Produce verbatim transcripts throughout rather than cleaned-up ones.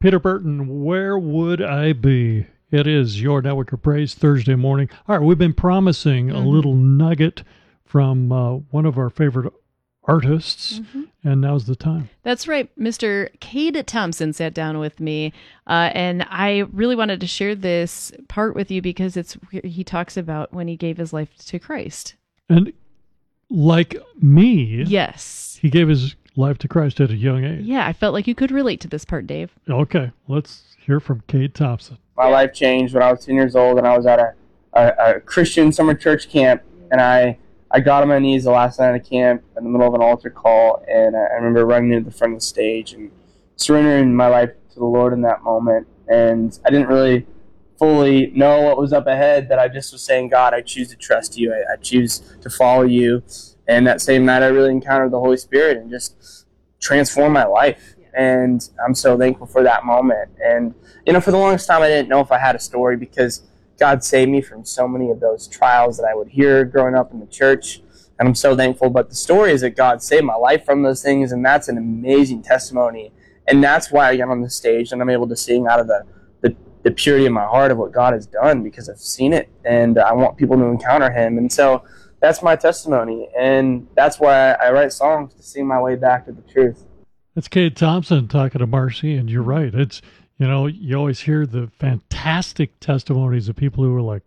Peter Burton, Where Would I Be? It is your Network of Praise Thursday morning. All right, we've been promising mm-hmm. a little nugget from uh, one of our favorite artists, mm-hmm. and now's the time. That's right. Mister Cade Thompson sat down with me, uh, and I really wanted to share this part with you because it's he talks about when he gave his life to Christ. And like me, yes, he gave his life to Christ at a young age. Yeah, I felt like you could relate to this part, Dave. Okay, let's hear from Cade Thompson. My life changed when I was ten years old, and I was at a, a, a Christian summer church camp, and I, I got on my knees the last night of camp in the middle of an altar call, and I, I remember running to the front of the stage and surrendering my life to the Lord in that moment. And I didn't really fully know what was up ahead, but I just was saying, God, I choose to trust you. I, I choose to follow you. And that same night, I really encountered the Holy Spirit and just transformed my life. And I'm so thankful for that moment. And, you know, for the longest time, I didn't know if I had a story because God saved me from so many of those trials that I would hear growing up in the church. And I'm so thankful. But the story is that God saved my life from those things, and that's an amazing testimony. And that's why I get on the stage and I'm able to sing out of the, the, the purity of my heart of what God has done, because I've seen it, and I want people to encounter him. And so that's my testimony, and that's why I write songs, to sing my way back to the truth. That's Cade Thompson talking to Marcy, and you're right. It's, you know, you always hear the fantastic testimonies of people who are like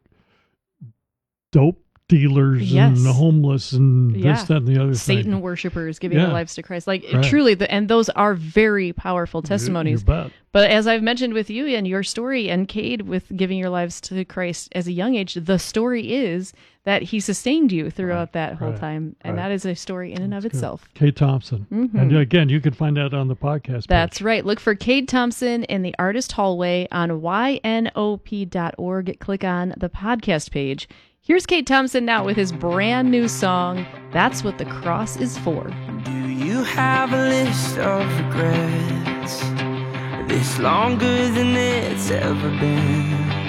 dope dealers yes. and homeless and yeah. this, that, and the other Satan thing. worshipers giving yeah. their lives to Christ. Like right. truly, the, and those are very powerful testimonies. You, you bet. But as I've mentioned with you and your story and Cade with giving your lives to Christ as a young age, the story is that he sustained you throughout right. that whole right. time. And right. that is a story in and That's of good. itself. Cade Thompson. Mm-hmm. And again, you can find that on the podcast That's page. right. Look for Cade Thompson in the Artist Hallway on Y N O P dot org. Click on the podcast page. Here's Cade Thompson now with his brand new song, That's What the Cross Is For. Do you have a list of regrets? This longer than it's ever been?